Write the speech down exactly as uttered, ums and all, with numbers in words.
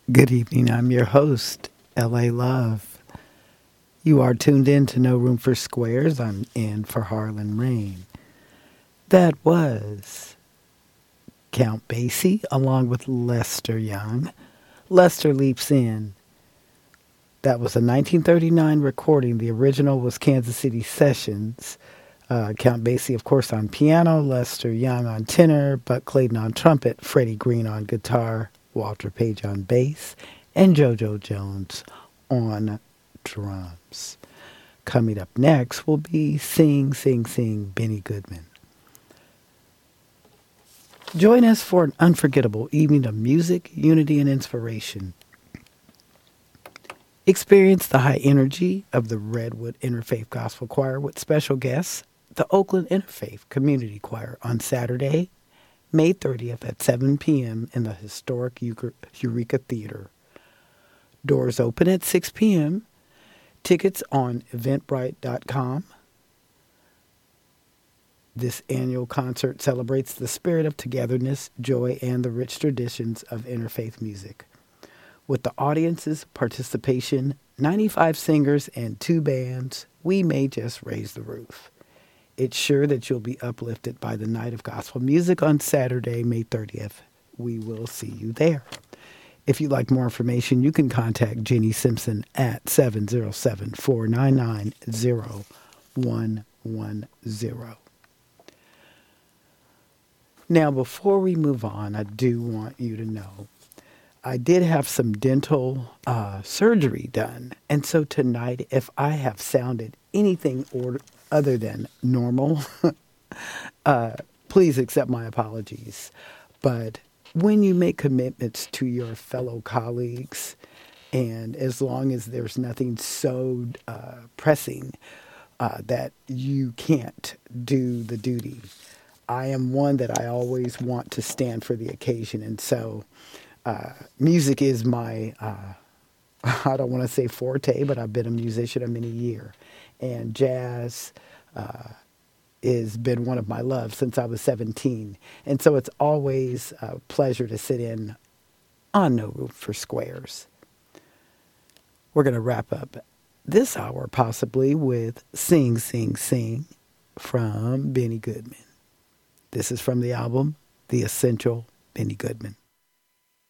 Good evening. I'm your host, L A Love. You are tuned in to No Room for Squares. I'm in for Harlan Rain. That was Count Basie along with Lester Young. Lester Leaps In. That was a nineteen thirty-nine recording. The original was Kansas City Sessions. Uh, Count Basie, of course, on piano, Lester Young on tenor, Buck Clayton on trumpet, Freddie Green on guitar, Walter Page on bass, and JoJo Jones on drums. Coming up next will be Sing, Sing, Sing, Benny Goodman. Join us for an unforgettable evening of music, unity, and inspiration. Experience the high energy of the Redwood Interfaith Gospel Choir with special guests, the Oakland Interfaith Community Choir, on Saturday, May thirtieth at seven p.m. in the historic Eureka Theater. Doors open at six p.m. Tickets on eventbrite dot com. This annual concert celebrates the spirit of togetherness, joy, and the rich traditions of interfaith music. With the audience's participation, ninety-five singers and two bands, we may just raise the roof. It's sure that you'll be uplifted by the night of gospel music on Saturday, May thirtieth. We will see you there. If you'd like more information, you can contact Jenny Simpson at seven oh seven, four nine nine, oh one one oh. Now, before we move on, I do want you to know I did have some dental uh, surgery done. And so tonight, if I have sounded anything or other than normal, uh, please accept my apologies. But when you make commitments to your fellow colleagues, and as long as there's nothing so uh, pressing uh, that you can't do the duty, I am one that I always want to stand for the occasion. And so uh, music is my, uh, I don't want to say forte, but I've been a musician a many years. And jazz uh, has been one of my loves since I was seventeen. And so it's always a pleasure to sit in on No Room for Squares. We're going to wrap up this hour possibly with Sing, Sing, Sing from Benny Goodman. This is from the album, The Essential Benny Goodman.